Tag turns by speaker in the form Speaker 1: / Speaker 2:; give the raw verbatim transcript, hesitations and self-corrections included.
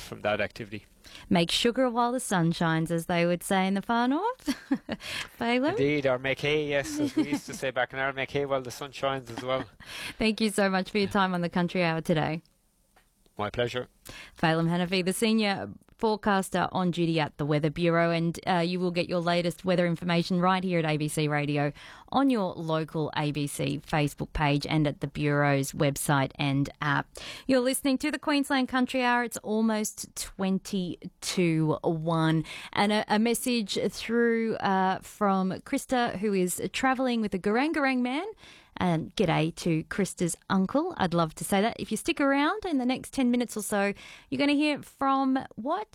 Speaker 1: from that activity.
Speaker 2: Make sugar while the sun shines, as they would say in the far north. Phelim?
Speaker 1: Indeed, or make hay, yes, as we used to say back in Ireland, make hay while the sun shines as well.
Speaker 2: Thank you so much for your time on the Country Hour today.
Speaker 1: My pleasure.
Speaker 2: Phelim Hanafi, the senior forecaster on duty at the Weather Bureau, and uh, you will get your latest weather information right here at A B C Radio on your local A B C Facebook page and at the Bureau's website and app. You're listening to the Queensland Country Hour. It's almost twenty to one, and a, a message through uh, from Krista, who is travelling with a Garang Garang man. Um, g'day to Krista's uncle. I'd love to say that. If you stick around in the next ten minutes or so, you're going to hear from what